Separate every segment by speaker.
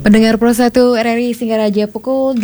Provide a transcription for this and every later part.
Speaker 1: Pendengar Pro 1 RRI Singaraja pukul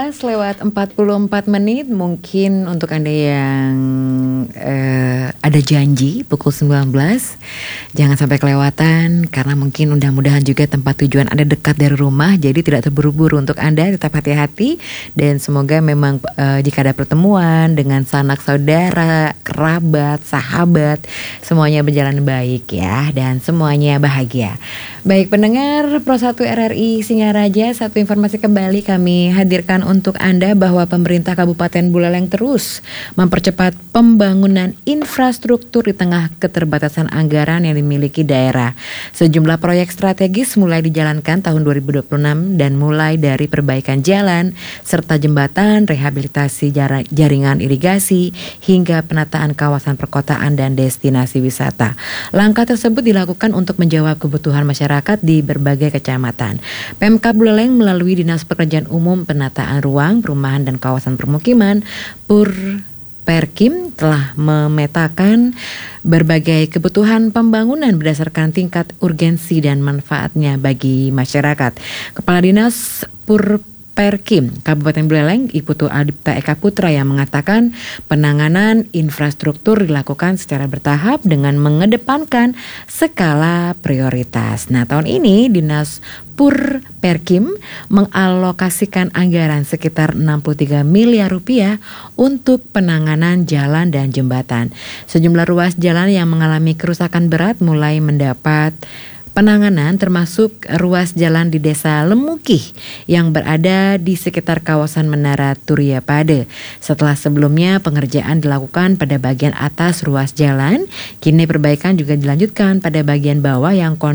Speaker 1: 18:44. Mungkin untuk Anda yang ada janji pukul 19, jangan sampai kelewatan, karena mungkin mudah-mudahan juga tempat tujuan Anda dekat dari rumah, jadi tidak terburu-buru. Untuk Anda tetap hati-hati, dan semoga memang jika ada pertemuan dengan sanak saudara, kerabat, sahabat, semuanya berjalan baik ya, dan semuanya bahagia. Baik pendengar Pro 1 RRI Singaraja, satu informasi kembali kami hadirkan untuk Anda bahwa pemerintah Kabupaten Buleleng terus mempercepat pembangunan infrastruktur di tengah keterbatasan anggaran yang dimiliki daerah. Sejumlah proyek strategis mulai dijalankan tahun 2026 dan mulai dari perbaikan jalan serta jembatan, rehabilitasi jaringan irigasi hingga penataan kawasan perkotaan dan destinasi wisata. Langkah tersebut dilakukan untuk menjawab kebutuhan masyarakat di berbagai kecamatan. Pemkab Buleleng melalui Dinas Pekerjaan Umum, Penataan Ruang, Perumahan dan Kawasan Permukiman Perkim telah memetakan berbagai kebutuhan pembangunan berdasarkan tingkat urgensi dan manfaatnya bagi masyarakat. Kepala Dinas Perkim Kabupaten Buleleng, Iputu Adipta Eka Putra yang mengatakan penanganan infrastruktur dilakukan secara bertahap dengan mengedepankan skala prioritas. Nah, tahun ini Dinas Perkim mengalokasikan anggaran sekitar 63 miliar rupiah untuk penanganan jalan dan jembatan. Sejumlah ruas jalan yang mengalami kerusakan berat mulai mendapat penanganan, termasuk ruas jalan di Desa Lemukih yang berada di sekitar kawasan Menara Turia Pade. Setelah sebelumnya pengerjaan dilakukan pada bagian atas ruas jalan, kini perbaikan juga dilanjutkan pada bagian bawah yang